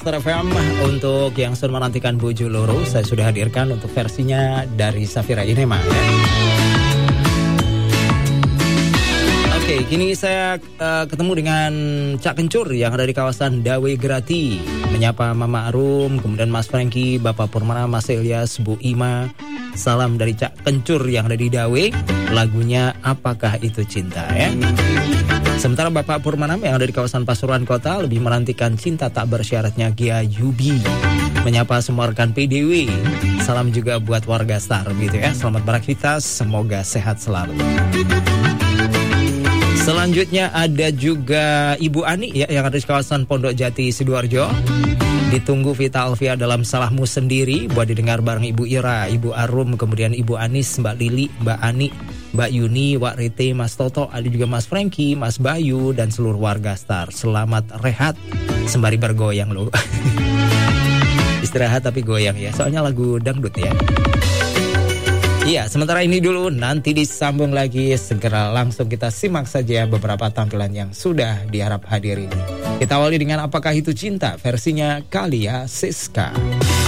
FM untuk yang sudah menantikan Bojo Loro, saya sudah hadirkan untuk versinya dari Safira Inema ya. Oke, kini saya ketemu dengan Cak Kencur yang ada di kawasan Dawe Grati, menyapa Mama Arum, kemudian Mas Franky, Bapak Purmana, Mas Ilyas, Bu Ima. Salam dari Cak Kencur yang ada di Dawe, lagunya Apakah Itu Cinta ya. Sementara Bapak Purmanam yang ada di kawasan Pasuruan Kota lebih menantikan Cinta Tak Bersyaratnya Gia Yubi. Menyapa semua rekan PDW. Salam juga buat warga Star gitu ya. Selamat beraktivitas, semoga sehat selalu. Selanjutnya ada juga Ibu Ani ya, yang ada di kawasan Pondok Jati Sidoarjo. Ditunggu Vita Alfia dalam Salahmu Sendiri buat didengar bareng Ibu Ira, Ibu Arum, kemudian Ibu Anis, Mbak Lili, Mbak Ani, Mbak Yuni, Wak Rite, Mas Toto, ada juga Mas Franky, Mas Bayu, dan seluruh warga Star. Selamat rehat sembari bergoyang loh. Istirahat tapi goyang ya, soalnya lagu dangdut ya. Iya, sementara ini dulu, nanti disambung lagi. Segera langsung kita simak saja beberapa tampilan yang sudah diharap hadir ini. Kita awali dengan Apakah Itu Cinta, versinya Kalia Siska.